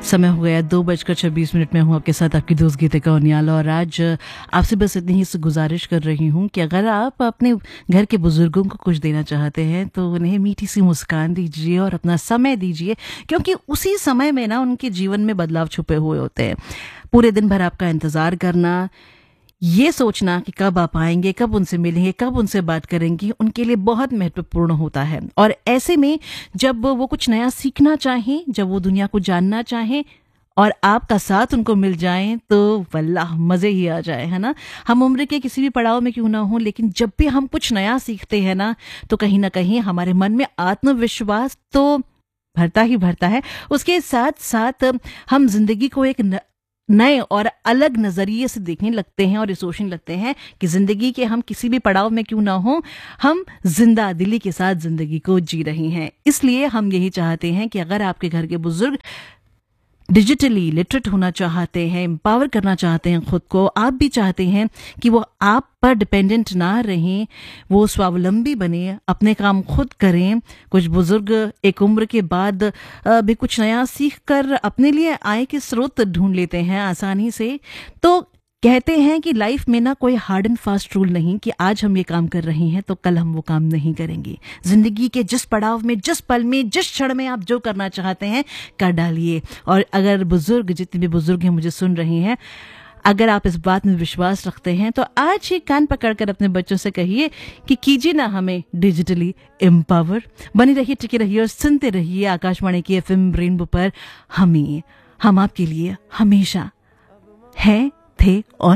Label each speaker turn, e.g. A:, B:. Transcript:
A: समय हो गया 2:26 में हूँ आपके साथ, आपकी दोस्त गीतिका उनियाल। और आज आपसे बस इतनी ही गुजारिश कर रही हूँ कि अगर आप अपने घर के बुजुर्गों को कुछ देना चाहते हैं तो उन्हें मीठी सी मुस्कान दीजिए और अपना समय दीजिए, क्योंकि उसी समय में ना उनके जीवन में बदलाव छुपे हुए होते हैं। पूरे दिन भर आपका इंतजार करना, ये सोचना कि कब आप आएंगे, कब उनसे मिलेंगे, कब उनसे बात करेंगे, उनके लिए बहुत महत्वपूर्ण होता है। और ऐसे में जब वो कुछ नया सीखना चाहें, जब वो दुनिया को जानना चाहें और आपका साथ उनको मिल जाए तो वल्लाह मजे ही आ जाए, है ना। हम उम्र के किसी भी पड़ाव में क्यों ना हो, लेकिन जब भी हम कुछ नया सीखते हैं ना कहीं हमारे मन में आत्मविश्वास तो भरता ही भरता है। उसके साथ साथ हम जिंदगी को एक नए और अलग नजरिए से देखने लगते हैं और ये सोचने लगते हैं कि जिंदगी के हम किसी भी पड़ाव में क्यों ना हो, हम जिंदा दिली के साथ जिंदगी को जी रहे हैं। इसलिए हम यही चाहते हैं कि अगर आपके घर के बुजुर्ग डिजिटली लिटरेट होना चाहते हैं, एम्पावर करना चाहते हैं खुद को, आप भी चाहते हैं कि वो आप पर डिपेंडेंट ना रहें, वो स्वावलंबी बने, अपने काम खुद करें। कुछ बुजुर्ग एक उम्र के बाद भी कुछ नया सीख कर अपने लिए आय के स्रोत ढूंढ लेते हैं आसानी से। तो कहते हैं कि लाइफ में ना कोई हार्ड एंड फास्ट रूल नहीं कि आज हम ये काम कर रहे हैं तो कल हम वो काम नहीं करेंगे। जिंदगी के जिस पड़ाव में, जिस पल में, जिस क्षण में आप जो करना चाहते हैं कर डालिए। और अगर बुजुर्ग, जितने भी बुजुर्ग हैं मुझे सुन रहे हैं, अगर आप इस बात में विश्वास रखते हैं तो आज ही कान पकड़कर अपने बच्चों से कहिए कि कीजिए ना हमें डिजिटली एम्पावर। बनी रहिए, टिके रहिए और सुनते रहिए आकाशवाणी की FM रेनबो पर। हम आपके लिए हमेशा हैं, थे और